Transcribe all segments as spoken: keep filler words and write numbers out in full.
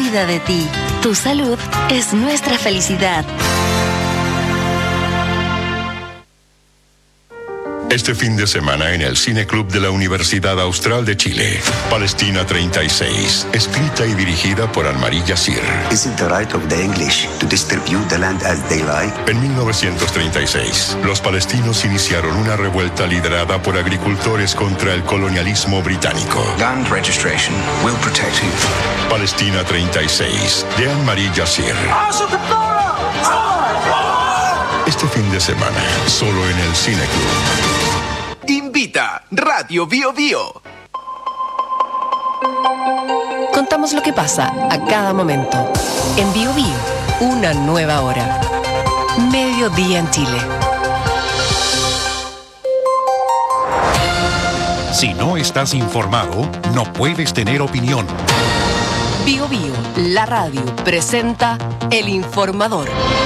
cuida de ti. Tu salud es nuestra felicidad. Este fin de semana en el Cine Club de la Universidad Austral de Chile, Palestina treinta y seis, escrita y dirigida por Anne-Marie Yassir. Is it the right of the English to distribute the land as they like? En mil novecientos treinta y seis, los palestinos iniciaron una revuelta liderada por agricultores contra el colonialismo británico. Land registration will protect you. Palestina treinta y seis, de Anne-Marie Yassir. Este fin de semana, solo en el Cine Club. Invita Radio Bio Bio. Contamos lo que pasa a cada momento. En Bio Bio, una nueva hora. Mediodía en Chile. Si no estás informado, no puedes tener opinión. Bio Bio, la radio, presenta El Informador.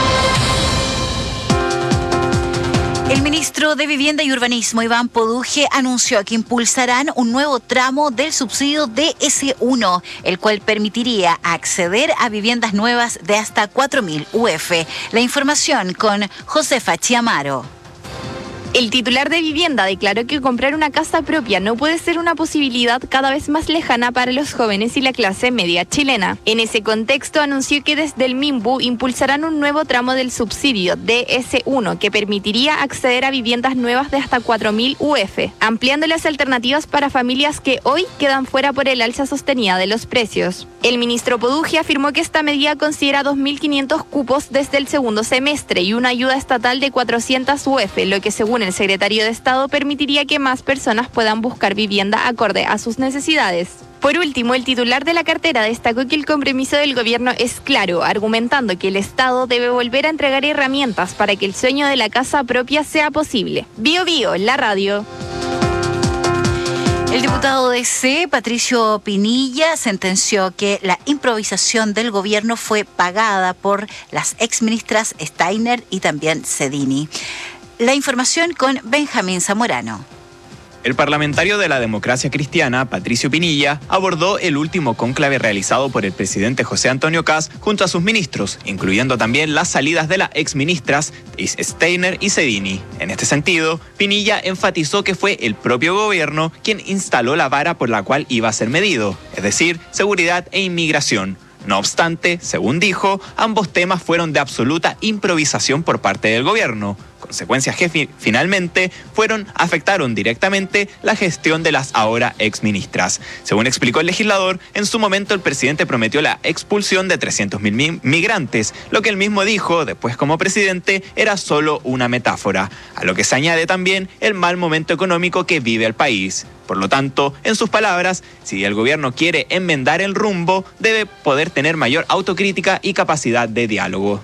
El ministro de Vivienda y Urbanismo, Iván Poduje, anunció que impulsarán un nuevo tramo del subsidio D S uno, el cual permitiría acceder a viviendas nuevas de hasta cuatro mil U F. La información con Josefa Chiamaro. El titular de vivienda declaró que comprar una casa propia no puede ser una posibilidad cada vez más lejana para los jóvenes y la clase media chilena. En ese contexto, anunció que desde el MIMBU impulsarán un nuevo tramo del subsidio D S uno que permitiría acceder a viviendas nuevas de hasta cuatro mil U F, ampliando las alternativas para familias que hoy quedan fuera por el alza sostenida de los precios. El ministro Poduje afirmó que esta medida considera dos mil quinientos cupos desde el segundo semestre y una ayuda estatal de cuatrocientas U F, lo que según el secretario de Estado permitiría que más personas puedan buscar vivienda acorde a sus necesidades. Por último, el titular de la cartera destacó que el compromiso del gobierno es claro, argumentando que el Estado debe volver a entregar herramientas para que el sueño de la casa propia sea posible. Bio Bio, la radio. El diputado D C, Patricio Pinilla, sentenció que la improvisación del gobierno fue pagada por las exministras Steiner y también Cedini. La información con Benjamín Zamorano. El parlamentario de la Democracia Cristiana, Patricio Pinilla, abordó el último cónclave realizado por el presidente José Antonio Kast junto a sus ministros, incluyendo también las salidas de las exministras Steiner y Cedini. En este sentido, Pinilla enfatizó que fue el propio gobierno quien instaló la vara por la cual iba a ser medido, es decir, seguridad e inmigración. No obstante, según dijo, ambos temas fueron de absoluta improvisación por parte del gobierno. Consecuencias que fi- finalmente fueron afectaron directamente la gestión de las ahora exministras. Según explicó el legislador, en su momento el presidente prometió la expulsión de trescientos mil mi- migrantes, lo que él mismo dijo después como presidente era solo una metáfora, a lo que se añade también el mal momento económico que vive el país. Por lo tanto, en sus palabras, si el gobierno quiere enmendar el rumbo, debe poder tener mayor autocrítica y capacidad de diálogo.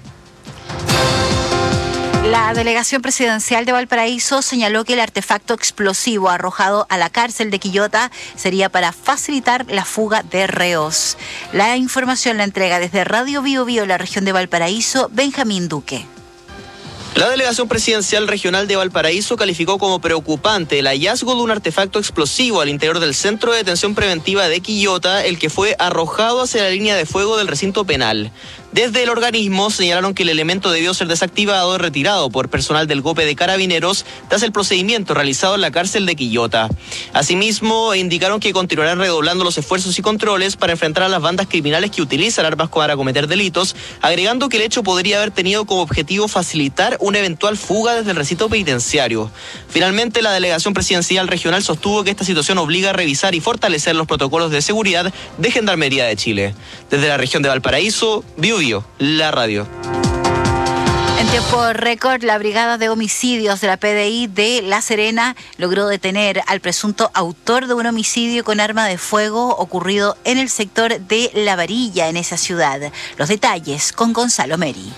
La delegación presidencial de Valparaíso señaló que el artefacto explosivo arrojado a la cárcel de Quillota sería para facilitar la fuga de reos. La información la entrega desde Radio Bio Bio, la región de Valparaíso, Benjamín Duque. La delegación presidencial regional de Valparaíso calificó como preocupante el hallazgo de un artefacto explosivo al interior del Centro de Detención Preventiva de Quillota, el que fue arrojado hacia la línea de fuego del recinto penal. Desde el organismo señalaron que el elemento debió ser desactivado y retirado por personal del GOPE de Carabineros tras el procedimiento realizado en la cárcel de Quillota. Asimismo, indicaron que continuarán redoblando los esfuerzos y controles para enfrentar a las bandas criminales que utilizan armas para cometer delitos, agregando que el hecho podría haber tenido como objetivo facilitar una eventual fuga desde el recinto penitenciario. Finalmente, la delegación presidencial regional sostuvo que esta situación obliga a revisar y fortalecer los protocolos de seguridad de Gendarmería de Chile. Desde la región de Valparaíso, Bio Bio, la radio. En tiempo récord, la Brigada de Homicidios de la P D I de La Serena logró detener al presunto autor de un homicidio con arma de fuego ocurrido en el sector de La Varilla, en esa ciudad. Los detalles con Gonzalo Meri.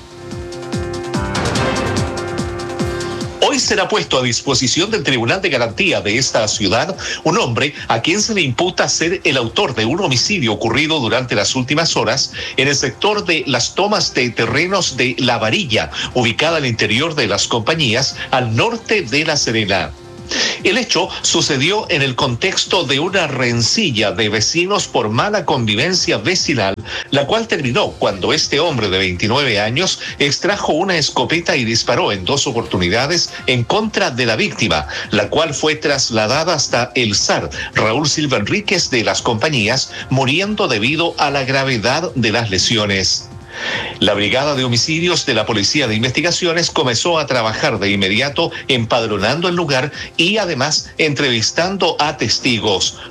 Hoy será puesto a disposición del Tribunal de Garantía de esta ciudad un hombre a quien se le imputa ser el autor de un homicidio ocurrido durante las últimas horas en el sector de las tomas de terrenos de La Varilla, ubicada al interior de las compañías al norte de La Serena. El hecho sucedió en el contexto de una rencilla de vecinos por mala convivencia vecinal, la cual terminó cuando este hombre de veintinueve años extrajo una escopeta y disparó en dos oportunidades en contra de la víctima, la cual fue trasladada hasta el S A R Raúl Silva Enríquez de Las Compañías, muriendo debido a la gravedad de las lesiones. La Brigada de Homicidios de la Policía de Investigaciones comenzó a trabajar de inmediato empadronando el lugar y además entrevistando a testigos.